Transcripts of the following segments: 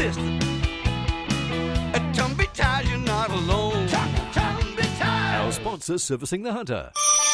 insist. Tumby Tires, you're not alone. Tumby Tires. Our sponsor servicing the Hunter.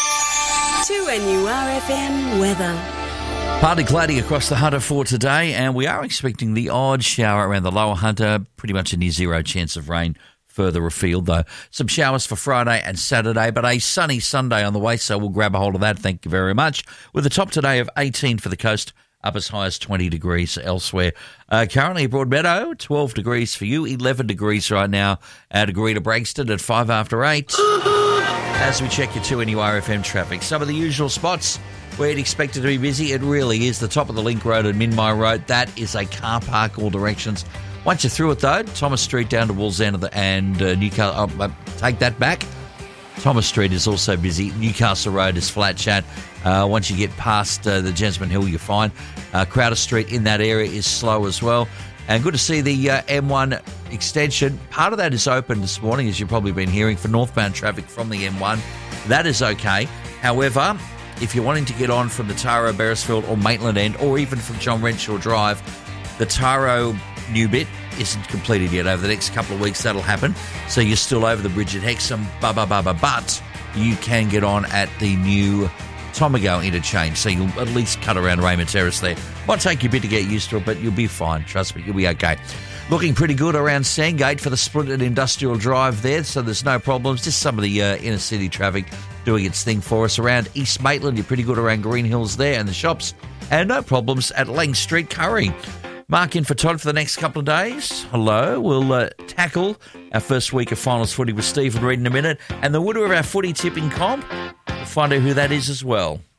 2NURFM weather. Partly cloudy across the Hunter for today, and we are expecting the odd shower around the lower Hunter. Pretty much a near zero chance of rain further afield, though. Some showers for Friday and Saturday, but a sunny Sunday on the way, so we'll grab a hold of that. Thank you very much. With a top today of 18 for the coast, up as high as 20 degrees elsewhere. Currently at Broadmeadow, 12 degrees for you, 11 degrees right now at Agreed Brankston at 5 after 8. As we check your 2NURFM traffic, some of the usual spots where you'd expect it to be busy, it really is. The top of the Link Road and Minmai Road, that is a car park all directions. Once you're through it, though, Thomas Street down to Wallsend and Newcastle, take that back. Thomas Street is also busy. Newcastle Road is flat chat. Once you get past the Jesmond Hill, you're fine. Crowder Street in that area is slow as well. And good to see the M1 extension. Part of that is open this morning, as you've probably been hearing, for northbound traffic from the M1. That is okay. However, if you're wanting to get on from the Taro, Beresfield or Maitland end, or even from John Renshaw Drive, the Taro new bit isn't completed yet. Over the next couple of weeks, that'll happen. So you're still over the bridge at Hexham, but you can get on at the new Tomago interchange. So you'll at least cut around Raymond Terrace there. Might take you a bit to get used to it, but you'll be fine. Trust me, you'll be okay. Looking pretty good around Sandgate for the splintered industrial drive there, so there's no problems. Just some of the inner city traffic doing its thing for us. Around East Maitland, you're pretty good around Green Hills there and the shops. And no problems at Lang Street, Curry. Mark in for Todd for the next couple of days. Hello. We'll tackle our first week of finals footy with Stephen Reid in a minute. And the winner of our footy tipping comp, we'll find out who that is as well.